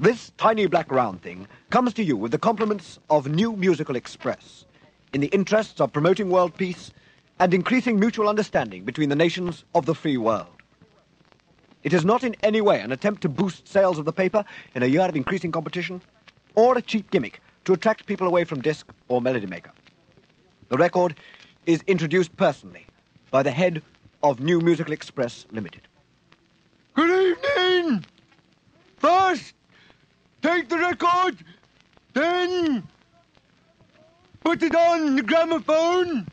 This tiny black round thing comes to you with the compliments of New Musical Express, in the interests of promoting world peace and increasing mutual understanding between the nations of the free world. It is not in any way an attempt to boost sales of the paper in a year of increasing competition, or a cheap gimmick to attract people away from disc or melody maker. The record is introduced personally by the head of New Musical Express Limited. Good evening! First, take the record, then put it on the gramophone,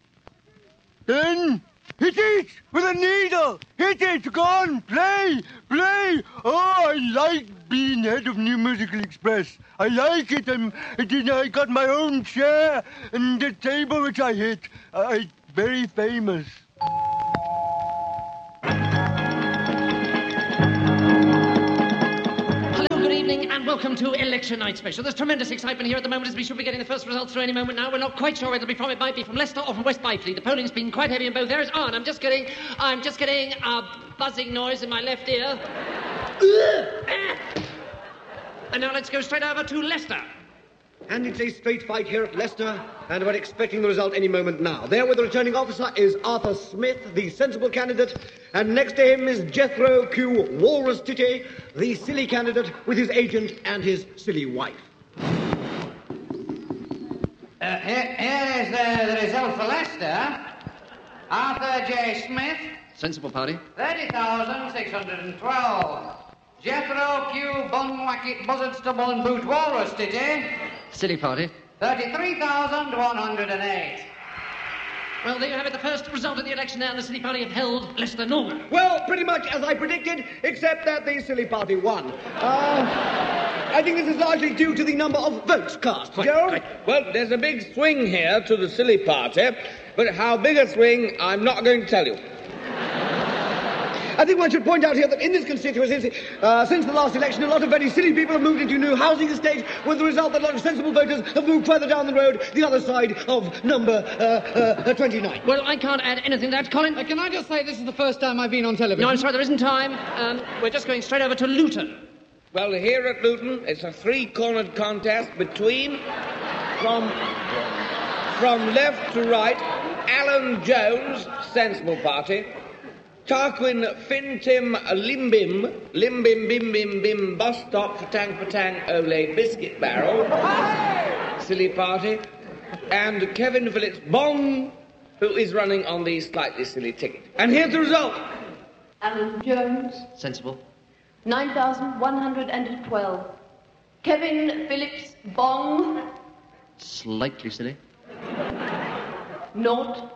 then hit it with a needle. Hit it. Go on. Play. Play. Oh, I like being head of New Musical Express. I like it. I got my own chair and the table which I hit. I'm very famous. And welcome to Election Night Special. There's tremendous excitement here at the moment as we should be getting the first results through any moment now. We're not quite sure where it'll be from. It might be from Leicester or from West Byfleet. The polling's been quite heavy in both areas. Oh, and I'm just getting a buzzing noise in my left ear. And now let's go straight over to Leicester. And it's a straight fight here at Leicester, and we're expecting the result any moment now. There with the returning officer is Arthur Smith, the sensible candidate, and next to him is Jethro Q. Walrus Titty, the silly candidate with his agent and his silly wife. Here is the result for Leicester. Arthur J. Smith. Sensible party. 30,612. Jethro Q. Bunwacket Buzzard Stubble and Boot Walrus Titty. Silly party. 33,108. Well, there you have it, the first result of the election there, and the Silly Party have held Leicester Norman. Well, pretty much as I predicted, except that the silly party won. I think this is largely due to the number of votes cast. Joe? Well, there's a big swing here to the silly party, but how big a swing, I'm not going to tell you. I think one should point out here that in this constituency, since the last election, a lot of very silly people have moved into new housing estates, with the result that a lot of sensible voters have moved further down the road, the other side of number 29. Well, I can't add anything to that, Colin. Can I just say this is the first time I've been on television? No, I'm sorry, there isn't time. We're just going straight over to Luton. Well, here at Luton, it's a three-cornered contest between, from left to right, Alan Jones, sensible party, Tarquin Fintim Limbim Bim Bim Bim Bus Stop Fatang Ole Biscuit Barrel, silly party, and Kevin Phillips Bong, who is running on the slightly silly ticket. And here's the result. Alan Jones. Sensible. 9,112. Kevin Phillips Bong. Slightly silly. Naught.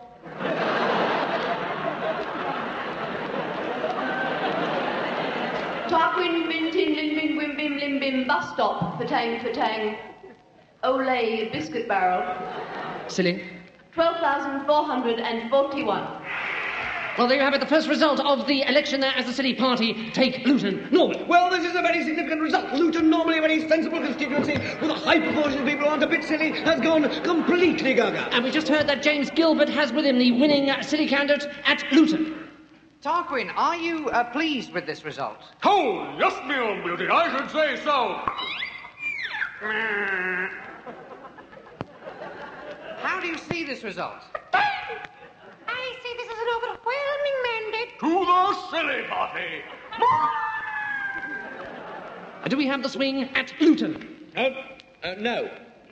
Tarquin Bintin Limbim Wimbim Limbim Bus Stop Fatang Ole Biscuit Barrel. Silly. 12,441. Well, there you have it, the first result of the election there as the Silly Party take Luton Norman. Well, this is a very significant result. Luton, normally a very sensible constituency, with a high proportion of people who aren't a bit silly, has gone completely gaga. And we just heard that James Gilbert has with him the winning silly candidate at Luton. Tarquin, are you pleased with this result? Oh, yes, my own beauty, I should say so. How do you see this result? I see this as an overwhelming mandate. To the silly party. Do we have the swing at Luton? No.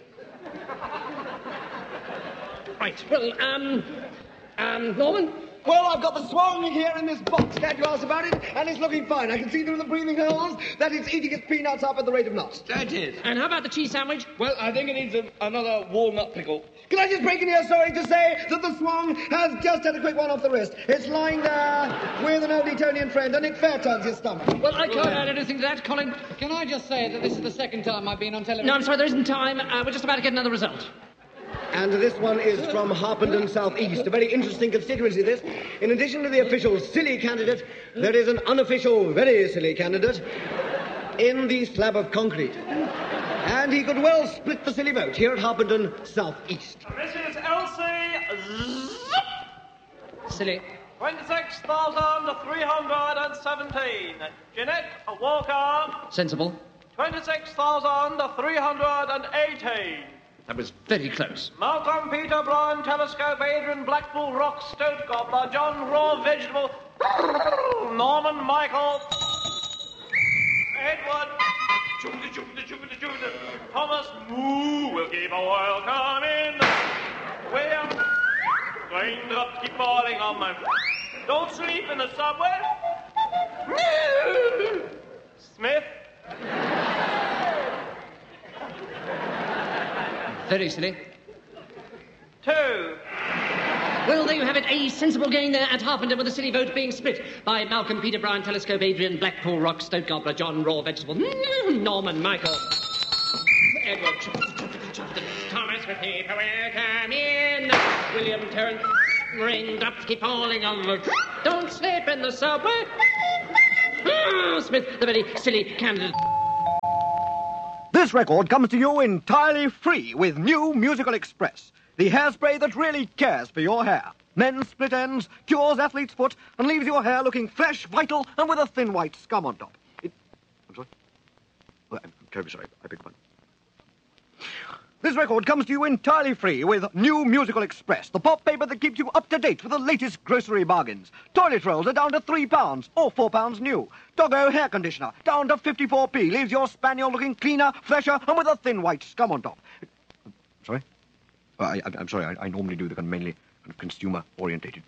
Right, well, Norman? Well, I've got the swan here in this box. Glad you asked about it, and it's looking fine. I can see through the breathing holes that it's eating its peanuts up at the rate of knots. That is. And how about the cheese sandwich? Well, I think it needs another walnut pickle. Can I just break in here, sorry, to say that the swan has just had a quick one off the wrist. It's lying there with an old Etonian friend, and it fair turns his stomach. Well, I can't add anything to that, Colin. Can I just say that this is the second time I've been on television? No, I'm sorry, there isn't time. We're just about to get another result. And this one is from Harpenden South East, a very interesting constituency, this. In addition to the official silly candidate, there is an unofficial, very silly candidate in the slab of concrete. And he could well split the silly vote here at Harpenden South East. This is Elsie Silly. 26,317. Jeanette Walker. Sensible. 26,380. That was very close. Malcolm Peter Brown, Telescope, Adrian Blackpool, Rock, Stoat Gobbler, John Raw, Vegetable, Norman Michael, Edward, Thomas Moo will give a welcome in. William, raindrops keep falling on my... Don't sleep in the subway. Smith. Very silly. 2. Well, there you have it, a sensible game there at Harpenden, with the silly vote being split by Malcolm, Peter Brown, Telescope, Adrian, Blackpool, Rock, Stoat Gobbler, John Raw, Vegetable, Norman Michael, Edward, Thomas with people welcome in, William Terrence, raindrops keep falling on the... Don't sleep in the subway. Smith, the very silly candidate. This record comes to you entirely free with New Musical Express, the hairspray that really cares for your hair. Men's split ends, cures athlete's foot, and leaves your hair looking fresh, vital, and with a thin white scum on top. I'm sorry? Well, I'm terribly sorry. I beg your pardon. This record comes to you entirely free with New Musical Express, the pop paper that keeps you up to date with the latest grocery bargains. Toilet rolls are down to £3, or £4 new. Doggo hair conditioner, down to 54p, leaves your spaniel looking cleaner, fresher, and with a thin white scum on top. Sorry? Well, I'm sorry, I normally do the kind of mainly kind of consumer-orientated...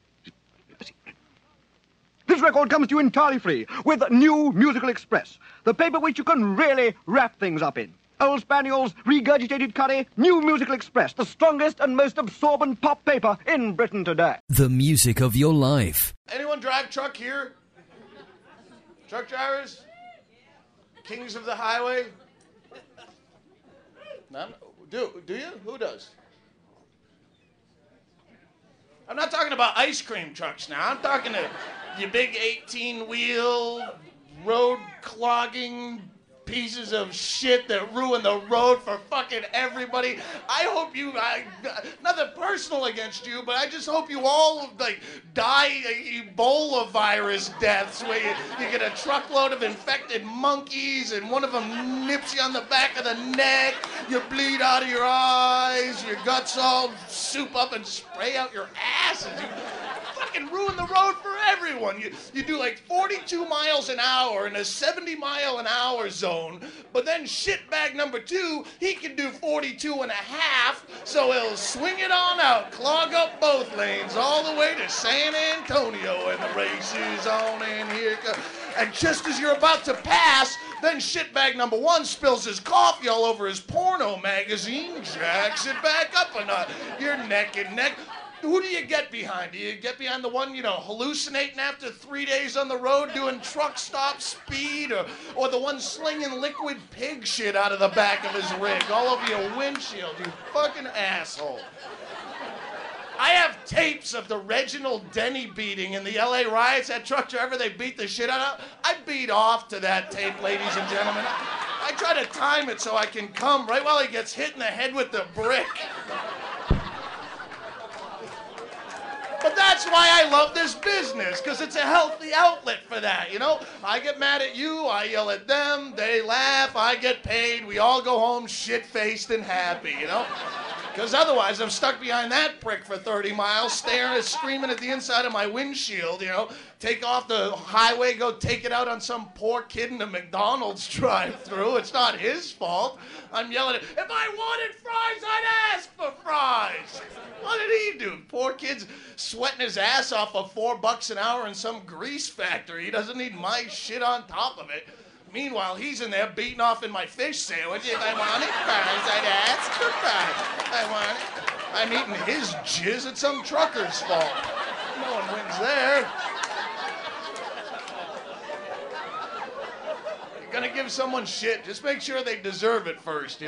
This record comes to you entirely free with New Musical Express, the paper which you can really wrap things up in. Old Spaniels, regurgitated curry, New Musical Express, the strongest and most absorbent pop paper in Britain today. The music of your life. Anyone drive truck here? Truck drivers? Kings of the highway? None? Do you? Who does? I'm not talking about ice cream trucks now. I'm talking to your big 18-wheel, road-clogging pieces of shit that ruin the road for fucking everybody. I hope you, nothing personal against you, but I just hope you all, like, die Ebola virus deaths where you get a truckload of infected monkeys and one of them nips you on the back of the neck, you bleed out of your eyes, your guts all soup up and spray out your ass, and you fucking ruin the road for everyone. You do like 42 miles an hour in a 70-mile-an-hour zone, but then shitbag number 2, he can do 42 and a half, so he'll swing it on out, clog up both lanes all the way to San Antonio, and the race is on, and here it goes. And just as you're about to pass, then shitbag number 1 spills his coffee all over his porno magazine, jacks it back up a notch. You're neck and neck. Who do you get behind? Do you get behind the one, hallucinating after 3 days on the road doing truck stop speed, or the one slinging liquid pig shit out of the back of his rig all over your windshield, you fucking asshole. I have tapes of the Reginald Denny beating in the LA riots. That truck driver they beat the shit out of. I beat off to that tape, ladies and gentlemen. I try to time it so I can come right while he gets hit in the head with the brick. But that's why I love this business, because it's a healthy outlet for that, I get mad at you, I yell at them, they laugh, I get paid, we all go home shit-faced and happy, Because otherwise I'm stuck behind that prick for 30 miles, screaming at the inside of my windshield, take off the highway, go take it out on some poor kid in a McDonald's drive-thru. It's not his fault. I'm yelling at, if I wanted fries, I'd ask for fries. What did he do? Poor kid's sweating his ass off for $4 an hour in some grease factory. He doesn't need my shit on top of it. Meanwhile, he's in there beating off in my fish sandwich. If I wanted fries, I'd ask for fries. I want it. I'm eating his jizz. It's some trucker's fault. No one wins there. You're gonna give someone shit, just make sure they deserve it first,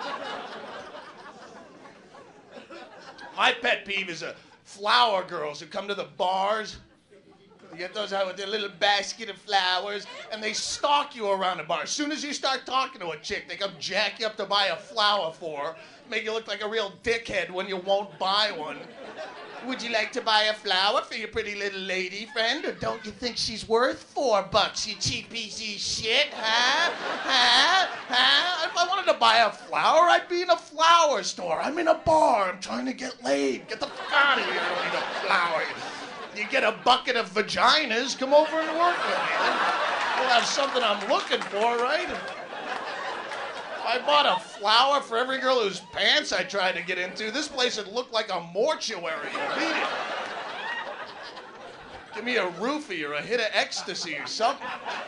My pet peeve is flower girls who come to the bars. You get those out with their little basket of flowers, and they stalk you around the bar. As soon as you start talking to a chick, they come jack you up to buy a flower for her, make you look like a real dickhead when you won't buy one. Would you like to buy a flower for your pretty little lady friend? Or don't you think she's worth $4, you cheap piece of shit, huh? If I wanted to buy a flower, I'd be in a flower store. I'm in a bar. I'm trying to get laid. Get the fuck out of here. I don't need a flower. You get a bucket of vaginas, come over and work with me. Then we'll have something I'm looking for, right? If I bought a flower for every girl whose pants I tried to get into, this place would look like a mortuary immediately. Give me a roofie or a hit of ecstasy or something.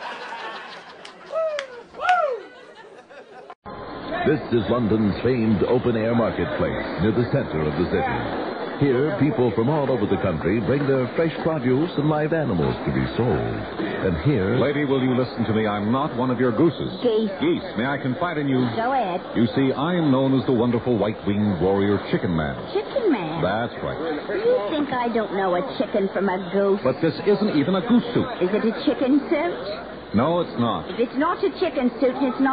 This is London's famed open-air marketplace near the center of the city. Here, people from all over the country bring their fresh produce and live animals to be sold. And here... Lady, will you listen to me? I'm not one of your gooses. Geese. Geese. May I confide in you? Go ahead. You see, I am known as the wonderful white-winged warrior Chicken Man. Chicken Man? That's right. You think I don't know a chicken from a goose? But this isn't even a goose suit. Is it a chicken suit? No, it's not. If it's not a chicken suit, it's not